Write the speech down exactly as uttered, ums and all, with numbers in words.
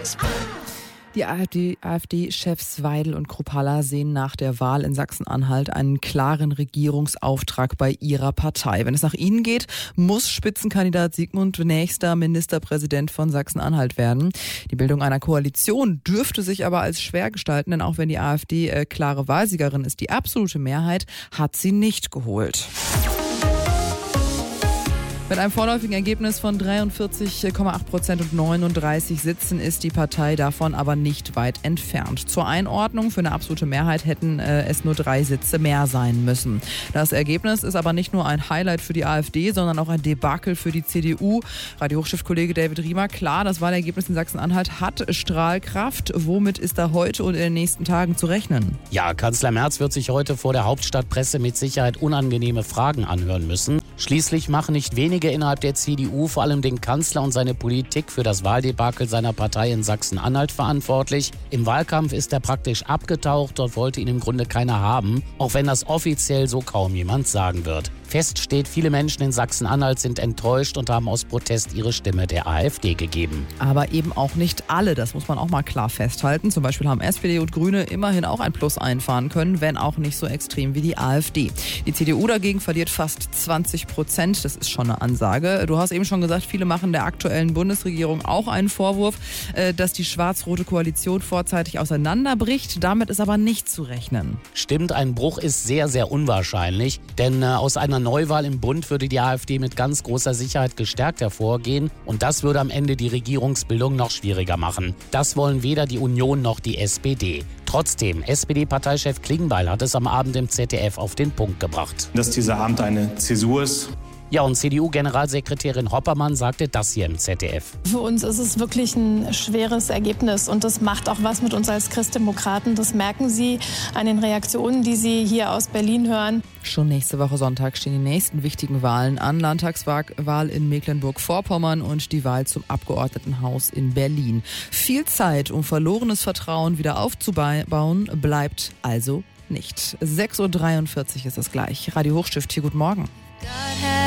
Die AfD-Chefs Weidel und Kruppalla sehen nach der Wahl in Sachsen-Anhalt einen klaren Regierungsauftrag bei ihrer Partei. Wenn es nach ihnen geht, muss Spitzenkandidat Sigmund nächster Ministerpräsident von Sachsen-Anhalt werden. Die Bildung einer Koalition dürfte sich aber als schwer gestalten, denn auch wenn die AfD äh, klare Wahlsiegerin ist, die absolute Mehrheit hat sie nicht geholt. Mit einem vorläufigen Ergebnis von dreiundvierzig Komma acht Prozent und neununddreißig Sitzen ist die Partei davon aber nicht weit entfernt. Zur Einordnung: Für eine absolute Mehrheit hätten äh, es nur drei Sitze mehr sein müssen. Das Ergebnis ist aber nicht nur ein Highlight für die AfD, sondern auch ein Debakel für die C D U. Radio-Hochschef-Kollege David Riemer: Klar, das Wahlergebnis in Sachsen-Anhalt hat Strahlkraft. Womit ist da heute und in den nächsten Tagen zu rechnen? Ja, Kanzler Merz wird sich heute vor der Hauptstadtpresse mit Sicherheit unangenehme Fragen anhören müssen. Schließlich machen nicht wenige innerhalb der C D U vor allem den Kanzler und seine Politik für das Wahldebakel seiner Partei in Sachsen-Anhalt verantwortlich. Im Wahlkampf ist er praktisch abgetaucht, dort wollte ihn im Grunde keiner haben, auch wenn das offiziell so kaum jemand sagen wird. Fest steht, viele Menschen in Sachsen-Anhalt sind enttäuscht und haben aus Protest ihre Stimme der AfD gegeben. Aber eben auch nicht alle, das muss man auch mal klar festhalten. Zum Beispiel haben S P D und Grüne immerhin auch ein Plus einfahren können, wenn auch nicht so extrem wie die AfD. Die C D U dagegen verliert fast zwanzig Prozent, das ist schon eine Ansage. Du hast eben schon gesagt, viele machen der aktuellen Bundesregierung auch einen Vorwurf, dass die schwarz-rote Koalition vorzeitig auseinanderbricht. Damit ist aber nicht zu rechnen. Stimmt, ein Bruch ist sehr, sehr unwahrscheinlich, denn aus einer Neuwahl im Bund würde die AfD mit ganz großer Sicherheit gestärkt hervorgehen und das würde am Ende die Regierungsbildung noch schwieriger machen. Das wollen weder die Union noch die S P D. Trotzdem, S P D-Parteichef Klingbeil hat es am Abend im Z D F auf den Punkt gebracht. Dass dieser Abend eine Zäsur ist. Ja, und C D U-Generalsekretärin Hoppermann sagte das hier im Z D F. Für uns ist es wirklich ein schweres Ergebnis und das macht auch was mit uns als Christdemokraten. Das merken Sie an den Reaktionen, die Sie hier aus Berlin hören. Schon nächste Woche Sonntag stehen die nächsten wichtigen Wahlen an. Landtagswahl in Mecklenburg-Vorpommern und die Wahl zum Abgeordnetenhaus in Berlin. Viel Zeit, um verlorenes Vertrauen wieder aufzubauen, bleibt also nicht. sechs Uhr dreiundvierzig ist es gleich. Radio Hochstift hier, guten Morgen.